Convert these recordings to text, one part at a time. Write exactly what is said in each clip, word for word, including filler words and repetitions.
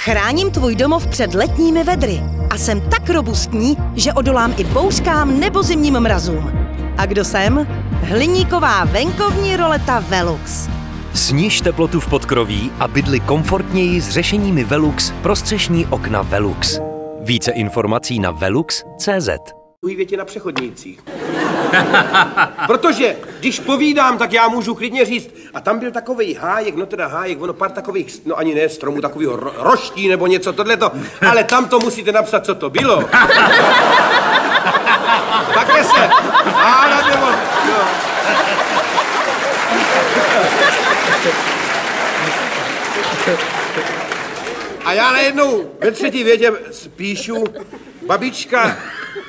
Chráním tvůj domov před letními vedry a jsem tak robustní, že odolám i bouřkám nebo zimním mrazům. A kdo jsem? Hliníková venkovní roleta Velux. Sniž teplotu v podkroví a bydli komfortněji s řešeními Velux pro střešní okna Velux. Více informací na velux tečka cé zet. Druhý větě na přechodnících. Protože když povídám, tak já můžu klidně říct, a tam byl takovej hájek, no teda hájek, ono pár takových, no ani ne stromů, takovýho ro- roští nebo něco tohleto, ale tam to musíte napsat, co to bylo. Takhle se, hádat nebo, no. A já najednou ve třetí větě píšu, babička...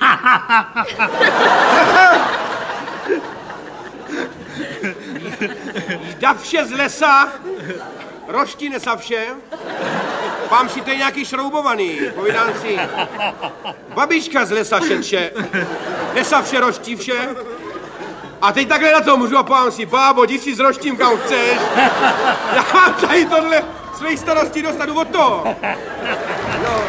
Davše z lesa, roští nesavše, vám si to je nějaký šroubovaný, povídám si. Babička z lesa šetře, nesavše, roští vše. A teď takhle na to můžu a povám si, bábo, jdi si s roštím kam chceš. Já mám tady tohle svých starostí dostanu od toho. No.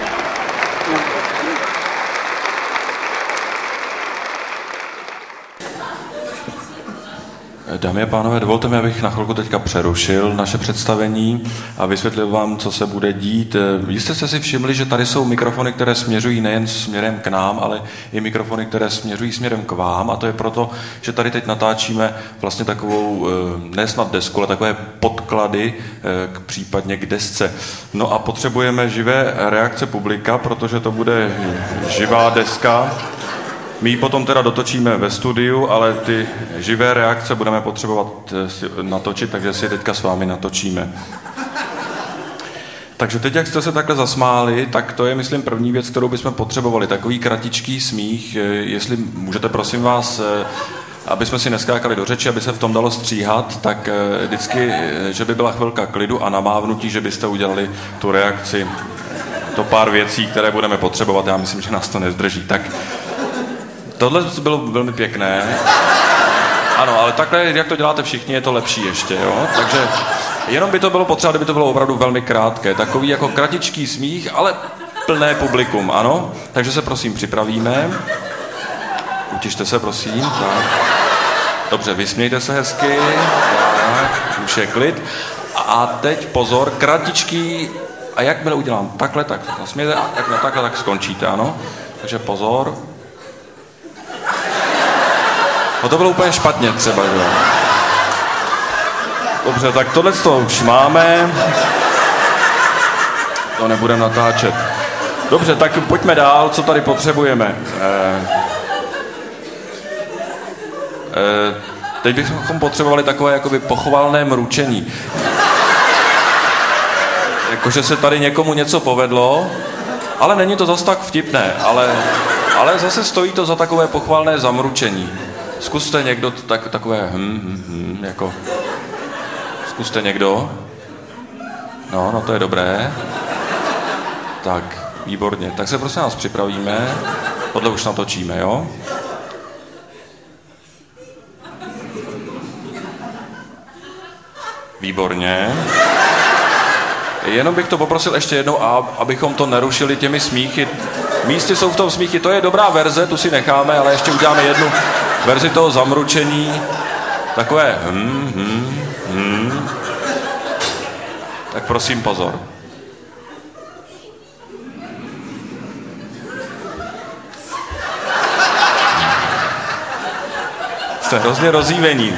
Dámy a pánové, dovolte mi, abych na chvilku teďka přerušil naše představení a vysvětlil vám, co se bude dít. Jistě jste si všimli, že tady jsou mikrofony, které směřují nejen směrem k nám, ale i mikrofony, které směřují směrem k vám, a to je proto, že tady teď natáčíme vlastně takovou, ne snad desku, ale takové podklady k případně k desce. No a potřebujeme živé reakce publika, protože to bude živá deska. My ji potom teda dotočíme ve studiu, ale ty živé reakce budeme potřebovat natočit, takže si je teďka s vámi natočíme. Takže teď, jak jste se takhle zasmáli, tak to je, myslím, první věc, kterou bychom potřebovali. Takový kratičký smích, jestli můžete, prosím vás, aby jsme si neskákali do řeči, aby se v tom dalo stříhat, tak vždycky, že by byla chvilka klidu a namávnutí, že byste udělali tu reakci. To pár věcí, které budeme potřebovat, já myslím, že nás to nezdrží. Tak tohle bylo velmi pěkné. Ano, ale takhle, jak to děláte všichni, je to lepší ještě, jo? Takže jenom by to bylo potřeba, kdyby to bylo opravdu velmi krátké. Takový jako kratičký smích, ale plné publikum, ano? Takže se prosím připravíme. Utište se, prosím. Tak. Dobře, vysmějte se hezky. Tak, už je klid. A teď pozor, kratičký. A jakmile udělám takhle, tak zasmějte. A jakmile takhle, tak skončíte, ano? Takže pozor. No to bylo úplně špatně třeba, že jo. Dobře, tak tohle to už máme. To nebudeme natáčet. Dobře, tak pojďme dál, co tady potřebujeme. Eh, eh, teď bychom potřebovali takové jakoby pochvalné mručení. Jakože se tady někomu něco povedlo, ale není to zas tak vtipné, ale, ale zase stojí to za takové pochvalné zamručení. Zkuste někdo tak, takové hm, hm, hm, jako... Zkuste někdo. No, no to je dobré. Tak, výborně. Tak se prosím nás připravíme. Tohle už natočíme, jo? Výborně. Jenom bych to poprosil ještě jednou, abychom to nerušili těmi smíchy. Místy jsou v tom smíchy, to je dobrá verze, tu si necháme, ale ještě uděláme jednu verzi toho zamručení. Takové hm, hm, hm. Tak prosím pozor. Jste hrozně rozívení.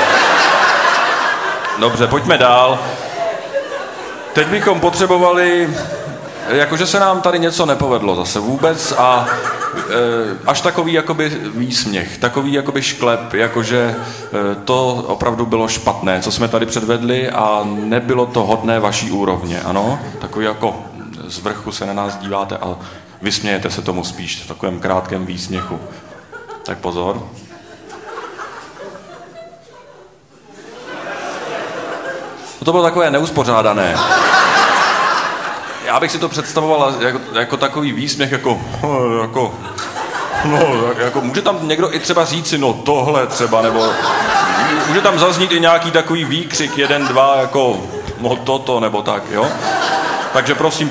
Dobře, pojďme dál. Teď bychom potřebovali, jakože se nám tady něco nepovedlo zase vůbec a e, až takový jakoby výsměch, takový jakoby šklep, jakože e, to opravdu bylo špatné, co jsme tady předvedli a nebylo to hodné vaší úrovně, ano? Takový jako z vrchu se na nás díváte a vysmějete se tomu spíš v takovém krátkém výsměchu. Tak pozor. No to bylo takové neuspořádané. Já bych si to představoval jako, jako takový výsměch, jako, jako, no, jako, může tam někdo i třeba říci, no tohle třeba, nebo může tam zaznít i nějaký takový výkřik, jeden, dva, jako, no toto, nebo tak, jo? Takže prosím,